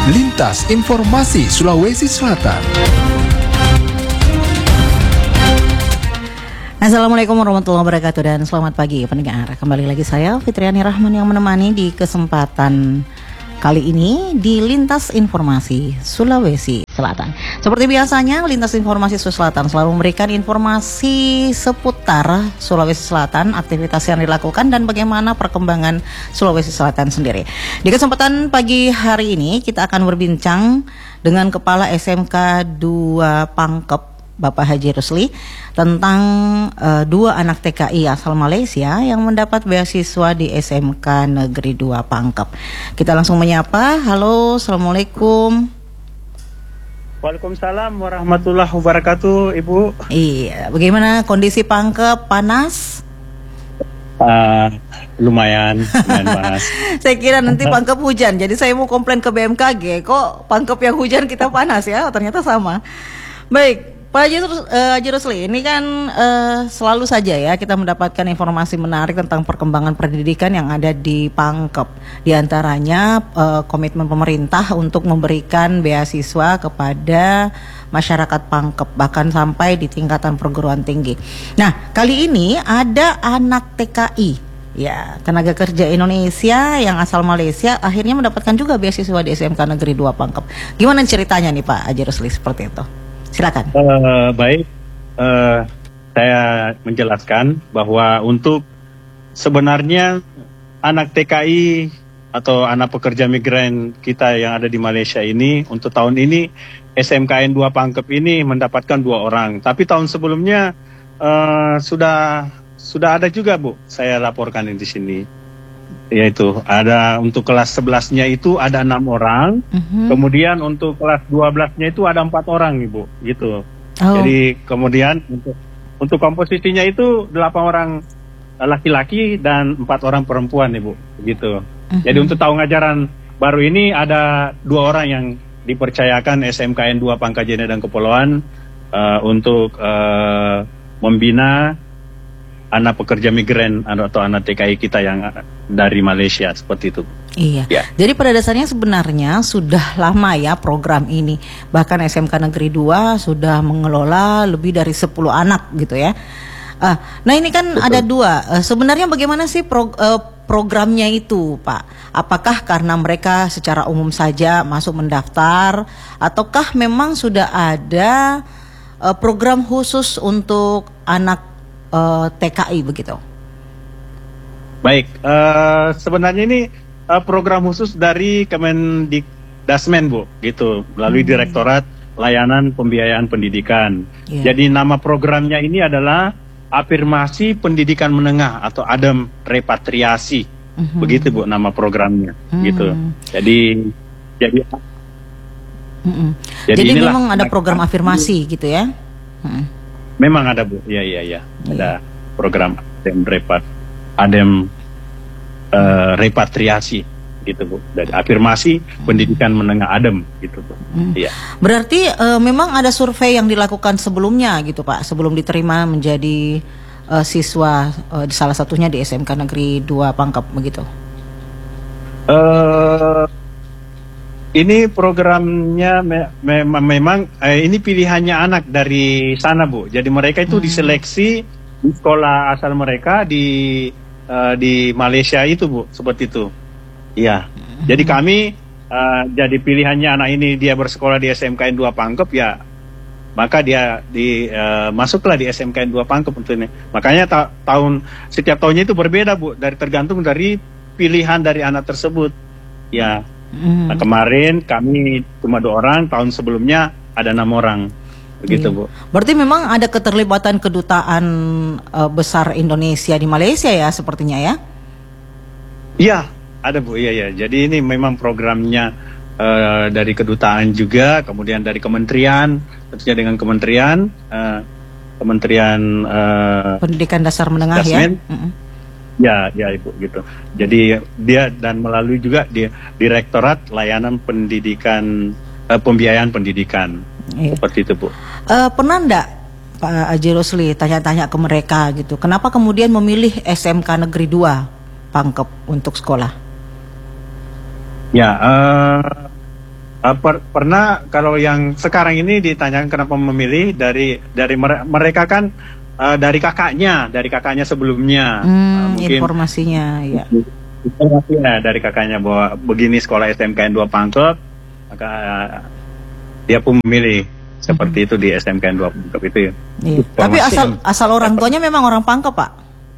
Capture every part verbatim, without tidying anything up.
Lintas Informasi Sulawesi Selatan. Assalamualaikum warahmatullahi wabarakatuh dan selamat pagi pendengar. Kembali lagi saya Fitriani Rahman yang menemani di kesempatan kali ini di Lintas Informasi Sulawesi Selatan. Seperti biasanya, Lintas Informasi Sulawesi Selatan selalu memberikan informasi seputar Sulawesi Selatan, aktivitas yang dilakukan dan bagaimana perkembangan Sulawesi Selatan sendiri. Di kesempatan pagi hari ini kita akan berbincang dengan Kepala S M K dua Pangkep, Bapak Haji Rusli, tentang uh, dua anak T K I asal Malaysia yang mendapat beasiswa di S M K Negeri dua Pangkep. Kita langsung menyapa. Halo, Assalamualaikum. Waalaikumsalam warahmatullahi wabarakatuh, Ibu. Iya, bagaimana kondisi Pangkep? Panas? Uh, lumayan, lumayan panas. Saya kira nanti Pangkep hujan, jadi saya mau komplain ke B M K G. Kok Pangkep yang hujan kita panas ya? Ternyata sama. Baik. Pak Haji, uh, Haji Rusli, ini kan uh, selalu saja ya kita mendapatkan informasi menarik tentang perkembangan pendidikan yang ada di Pangkep. Di antaranya uh, komitmen pemerintah untuk memberikan beasiswa kepada masyarakat Pangkep, bahkan sampai di tingkatan perguruan tinggi. Nah, kali ini ada anak T K I, ya, tenaga kerja Indonesia yang asal Malaysia akhirnya mendapatkan juga beasiswa di S M K Negeri dua Pangkep. Gimana ceritanya nih Pak Haji Rusli seperti itu? Silakan. Uh, baik, uh, saya menjelaskan bahwa untuk sebenarnya anak T K I atau anak pekerja migran kita yang ada di Malaysia ini untuk tahun ini S M K N dua Pangkep ini mendapatkan dua orang. Tapi tahun sebelumnya uh, sudah sudah ada juga, Bu. Saya laporkan di sini. Yaitu ada untuk kelas sebelasnya itu ada enam orang, uh-huh. Kemudian untuk kelas dua belasnya itu ada empat orang, Ibu, gitu. Oh. Jadi kemudian untuk untuk komposisinya itu delapan orang laki-laki dan empat orang perempuan, Ibu, gitu. Uh-huh. Jadi untuk tahun ajaran baru ini ada dua orang yang dipercayakan S M K N dua Pangkajene dan Kepulauan uh, untuk uh, membina anak pekerja migran atau anak T K I kita yang dari Malaysia, seperti itu. Iya. Ya. Jadi pada dasarnya sebenarnya sudah lama ya program ini. Bahkan S M K Negeri dua sudah mengelola lebih dari sepuluh anak gitu ya. Uh, nah ini kan Betul. ada dua. Uh, sebenarnya bagaimana sih pro, uh, programnya itu, Pak? Apakah karena mereka secara umum saja masuk mendaftar, ataukah memang sudah ada uh, program khusus untuk anak Uh, T K I begitu? Baik, uh, sebenarnya ini uh, program khusus dari Kemendikdasmen, Bu, gitu, melalui hmm. Direktorat Layanan Pembiayaan Pendidikan. Yeah. Jadi nama programnya ini adalah Afirmasi Pendidikan Menengah atau A D E M Repatriasi, hmm. begitu, Bu, nama programnya, hmm. gitu. Jadi, jadi, hmm. jadi, jadi memang ada program afirmasi, gitu ya? Hmm. Memang ada, Bu, ya ya ya, ada yeah. program A D E M repat, A D E M uh, repatriasi, gitu, Bu, dari afirmasi hmm. pendidikan menengah A D E M, gitu, Bu. Hmm. Ya. Berarti uh, memang ada survei yang dilakukan sebelumnya, gitu, Pak, sebelum diterima menjadi uh, siswa uh, di salah satunya di S M K Negeri dua Pangkep, begitu? Uh, Ini programnya me me memang eh, ini pilihannya anak dari sana, Bu. Jadi mereka itu hmm. diseleksi di sekolah asal mereka di uh, di Malaysia itu, Bu, seperti itu. Iya. Hmm. Jadi kami uh, jadi pilihannya anak ini dia bersekolah di S M K N dua Pangkep, ya. Maka dia di uh, masuklah di S M K N dua Pangkep untuk ini. Makanya ta tahun setiap tahunnya itu berbeda, Bu, dari tergantung dari pilihan dari anak tersebut. Ya. Hmm. Nah, kemarin kami cuma dua orang, tahun sebelumnya ada enam orang, begitu, iya. Bu. Berarti memang ada keterlibatan kedutaan uh, besar Indonesia di Malaysia ya, sepertinya ya? Iya, ada, Bu. Iya ya. Jadi ini memang programnya uh, dari kedutaan juga, kemudian dari kementerian, tentunya dengan kementerian, uh, kementerian uh, Pendidikan Dasar Menengah ya. Mm-hmm. Ya, ya, Ibu, gitu. Jadi dia dan melalui juga dia Direktorat Layanan Pendidikan, eh, Pembiayaan Pendidikan, iya. Seperti itu, Bu. Uh, pernah enggak Pak Haji Rusli tanya-tanya ke mereka gitu, kenapa kemudian memilih S M K Negeri dua Pangkep untuk sekolah? Ya, uh, Uh, per, pernah kalau yang sekarang ini ditanyakan kenapa memilih dari dari mere, mereka kan uh, dari kakaknya, dari kakaknya sebelumnya. Hmm, uh, mungkin informasinya ya. Informasinya dari kakaknya bahwa begini sekolah S M K N dua Pangkep, maka uh, dia pun memilih seperti hmm. itu di S M K N dua Pangkep itu. Iya. Tapi asal asal orang tuanya memang orang Pangkep, Pak?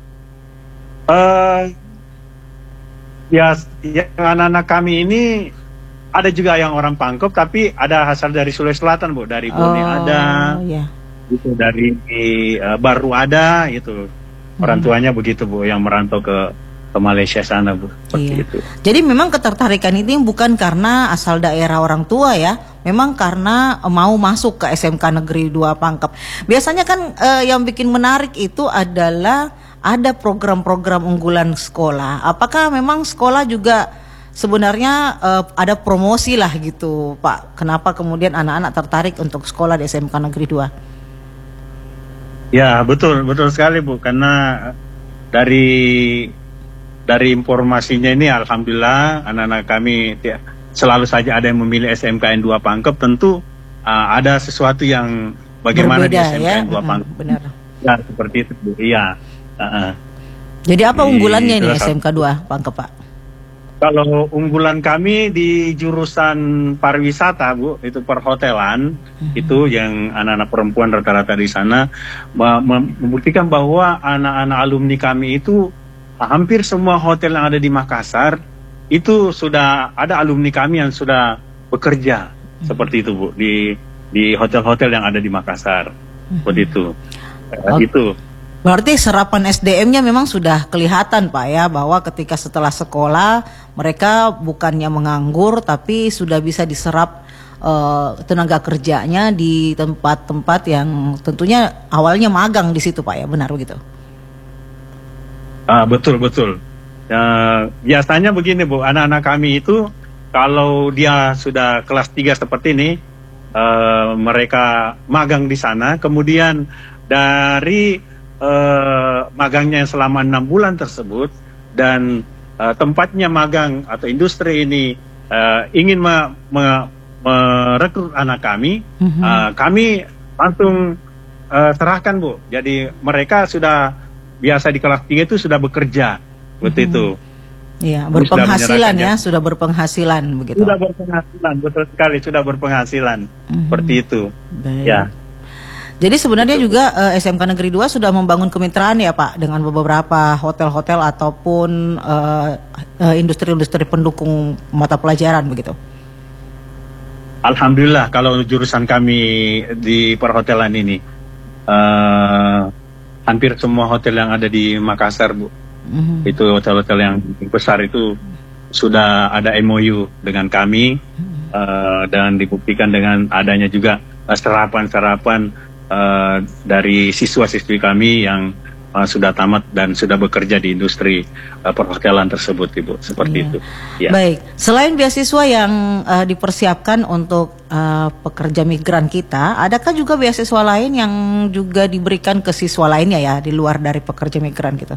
Uh, ya, yang anak-anak kami ini ada juga yang orang Pangkep, tapi ada asal dari Sulawesi Selatan, Bu. Dari Bone oh, ada, yeah. gitu. Dari uh, Baru ada, itu. Orang tuanya begitu, Bu, yang merantau ke ke Malaysia sana, Bu. Seperti iya. itu. Jadi memang ketertarikan itu bukan karena asal daerah orang tua ya, memang karena mau masuk ke S M K Negeri dua Pangkep. Biasanya kan uh, yang bikin menarik itu adalah ada program-program unggulan sekolah. Apakah memang sekolah juga sebenarnya uh, ada promosi lah gitu, Pak? Kenapa kemudian anak-anak tertarik untuk sekolah di S M K Negeri dua? Ya, betul, betul sekali, Bu. Karena dari dari informasinya ini, alhamdulillah anak-anak kami ya, selalu saja ada yang memilih S M K N dua Pangkep. Tentu uh, ada sesuatu yang bagaimana berbeda, di S M K N ya? dua Pangkep. Hmm, benar. Ya, seperti itu, Bu. Iya. Uh-uh. Jadi apa unggulannya di, ini S M K dua Pangkep, Pak? Kalau unggulan kami di jurusan pariwisata, Bu, itu perhotelan, hmm. itu yang anak-anak perempuan rata-rata di sana membuktikan bahwa anak-anak alumni kami itu hampir semua hotel yang ada di Makassar itu sudah ada alumni kami yang sudah bekerja hmm. seperti itu, Bu, di di hotel-hotel yang ada di Makassar, hmm. seperti itu. Oh. Gitu. Berarti serapan S D M-nya memang sudah kelihatan, Pak, ya, bahwa ketika setelah sekolah mereka bukannya menganggur tapi sudah bisa diserap uh, tenaga kerjanya di tempat-tempat yang tentunya awalnya magang di situ, Pak, ya, benar begitu? Ah, betul betul. Uh, biasanya begini, Bu, anak-anak kami itu kalau dia sudah kelas tiga seperti ini, uh, mereka magang di sana, kemudian dari Uh, magangnya selama enam bulan tersebut dan uh, tempatnya magang atau industri ini uh, ingin me, me, merekrut anak kami, mm-hmm. uh, kami langsung uh, serahkan, Bu. Jadi mereka sudah biasa di kelas tiga itu sudah bekerja, seperti mm-hmm. itu. Iya, berpenghasilan ya, sudah berpenghasilan begitu. Sudah berpenghasilan, betul sekali, sudah berpenghasilan, mm-hmm. seperti itu. Baik. Ya. Jadi sebenarnya juga uh, S M K Negeri dua sudah membangun kemitraan ya, Pak, dengan beberapa hotel-hotel ataupun uh, uh, industri-industri pendukung mata pelajaran begitu. Alhamdulillah kalau jurusan kami di perhotelan ini uh, hampir semua hotel yang ada di Makassar, Bu, mm-hmm. itu hotel-hotel yang besar itu sudah ada M O U dengan kami, mm-hmm. uh, dan dibuktikan dengan adanya juga uh, serapan-serapan Uh, dari siswa-siswi kami yang uh, sudah tamat dan sudah bekerja di industri uh, perhotelan tersebut, Ibu, seperti iya. itu. Ya. Baik, selain beasiswa yang uh, dipersiapkan untuk uh, pekerja migran kita, adakah juga beasiswa lain yang juga diberikan ke siswa lainnya ya di luar dari pekerja migran kita?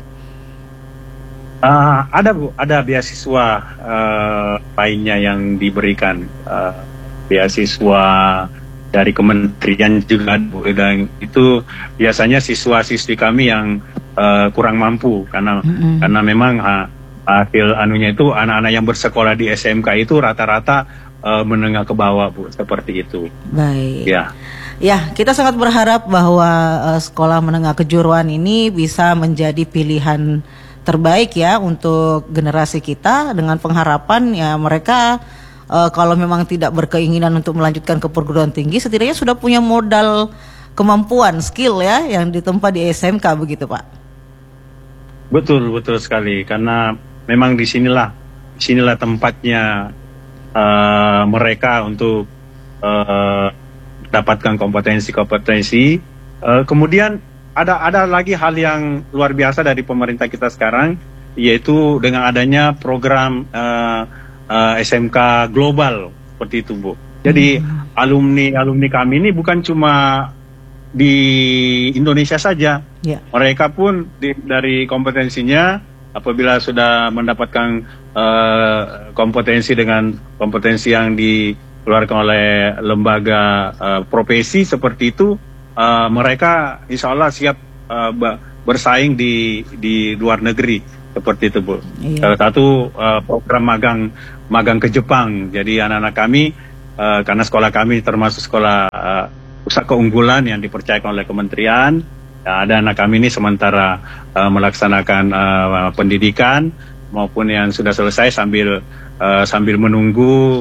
Uh, ada, Bu, ada beasiswa uh, lainnya yang diberikan, uh, beasiswa dari kementerian juga, Bu, dan itu biasanya siswa-siswi kami yang uh, kurang mampu karena mm-hmm. karena memang ha, hasil anunya itu anak-anak yang bersekolah di S M K itu rata-rata uh, menengah ke bawah, Bu, seperti itu. Baik. Ya. Ya, kita sangat berharap bahwa uh, sekolah menengah kejuruan ini bisa menjadi pilihan terbaik ya untuk generasi kita, dengan pengharapan ya mereka Uh, kalau memang tidak berkeinginan untuk melanjutkan ke perguruan tinggi, setidaknya sudah punya modal kemampuan, skill ya, yang ditempa di S M K begitu, Pak. Betul, betul sekali. Karena memang disinilah, disinilah tempatnya uh, mereka untuk uh, mendapatkan kompetensi-kompetensi. Uh, kemudian ada ada lagi hal yang luar biasa dari pemerintah kita sekarang, yaitu dengan adanya program Uh, Uh, S M K global seperti itu, Bu. Jadi hmm. alumni alumni kami ini bukan cuma di Indonesia saja, yeah. mereka pun di, dari kompetensinya apabila sudah mendapatkan uh, kompetensi dengan kompetensi yang di dikeluarkan oleh lembaga uh, profesi seperti itu, uh, mereka insya Allah siap uh, bersaing di di luar negeri seperti itu, Bu. Iya. Salah satu uh, program magang magang ke Jepang. Jadi anak-anak kami uh, karena sekolah kami termasuk sekolah uh, pusat keunggulan yang dipercayakan oleh kementerian. Ya, ada anak kami ini sementara uh, melaksanakan uh, pendidikan maupun yang sudah selesai sambil uh, sambil menunggu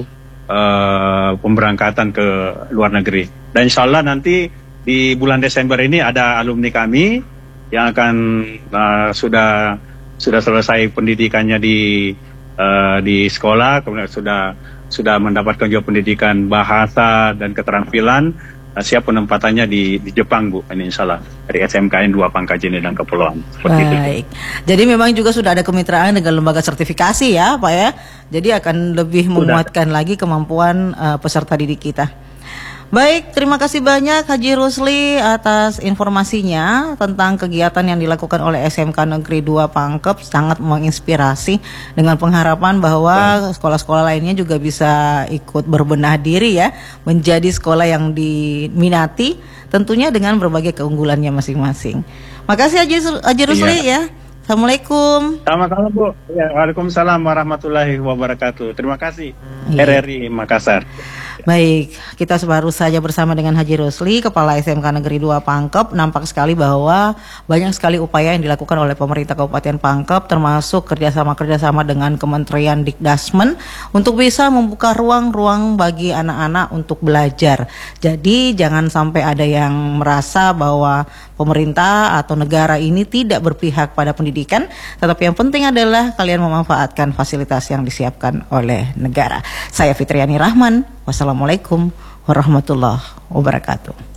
uh, pemberangkatan ke luar negeri. Dan insya Allah nanti di bulan Desember ini ada alumni kami yang akan uh, sudah sudah selesai pendidikannya di uh, di sekolah, kemudian sudah sudah mendapatkan juga pendidikan bahasa dan keterampilan. Siap penempatannya di, di Jepang, Bu, ini insya Allah dari S M K N dua Pangkajene dan Kepulauan. Baik, itu. Jadi memang juga sudah ada kemitraan dengan lembaga sertifikasi ya Pak ya, jadi akan lebih menguatkan lagi kemampuan uh, peserta didik kita. Baik, terima kasih banyak Haji Rusli atas informasinya tentang kegiatan yang dilakukan oleh S M K Negeri dua Pangkep, sangat menginspirasi dengan pengharapan bahwa sekolah-sekolah lainnya juga bisa ikut berbenah diri ya, menjadi sekolah yang diminati tentunya dengan berbagai keunggulannya masing-masing. Makasih Haji, Haji Rusli iya. ya. Assalamualaikum. Sama-sama Bu. Ya, waalaikumsalam warahmatullahi wabarakatuh. Terima kasih iya. R R I Makassar. Baik, kita baru saja bersama dengan Haji Rusli, Kepala S M K Negeri dua Pangkep. Nampak sekali bahwa banyak sekali upaya yang dilakukan oleh pemerintah Kabupaten Pangkep, termasuk kerjasama-kerjasama dengan Kementerian Dikdasmen untuk bisa membuka ruang-ruang bagi anak-anak untuk belajar. Jadi jangan sampai ada yang merasa bahwa pemerintah atau negara ini tidak berpihak pada pendidikan, tetapi yang penting adalah kalian memanfaatkan fasilitas yang disiapkan oleh negara. Saya Fitriani Rahman. Wassalamualaikum warahmatullahi wabarakatuh.